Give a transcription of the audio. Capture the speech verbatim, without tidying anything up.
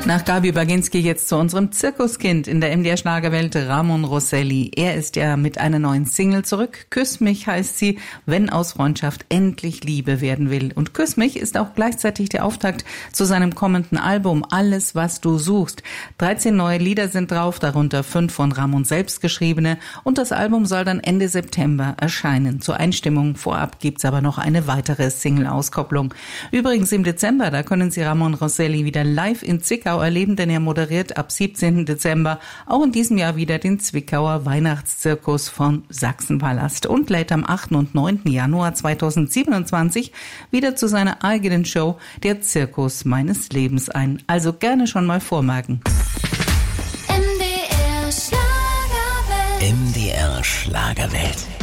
Nach Gabi Baginski jetzt zu unserem Zirkuskind in der M D R Schlagerwelt, Ramon Rosselli. Er ist ja mit einer neuen Single zurück. Küss mich heißt sie, wenn aus Freundschaft endlich Liebe werden will. Und Küss mich ist auch gleichzeitig der Auftakt zu seinem kommenden Album Alles, was du suchst. dreizehn neue Lieder sind drauf, darunter fünf von Ramon selbst geschriebene. Und das Album soll dann Ende September erscheinen. Zur Einstimmung vorab gibt's aber noch eine weitere Single-Auskopplung. Übrigens im Dezember, da können Sie Ramon Rosselli wieder live in Zwickau erleben, denn er moderiert ab siebzehnten Dezember auch in diesem Jahr wieder den Zwickauer Weihnachtszirkus von Sachsenpalast und lädt am achten und neunten Januar zweitausendsiebenundzwanzig wieder zu seiner eigenen Show Der Zirkus meines Lebens ein. Also gerne schon mal vormerken. M D R Schlagerwelt. M D R Schlagerwelt.